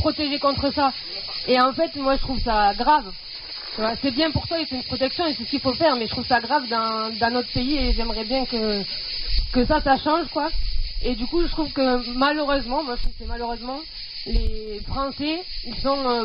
protéger contre ça. Et en fait, moi, je trouve ça grave. C'est bien pour toi, c'est une protection et c'est ce qu'il faut faire, mais je trouve ça grave dans notre pays et j'aimerais bien que ça change, quoi. Et du coup, je trouve que malheureusement, les Français, ils sont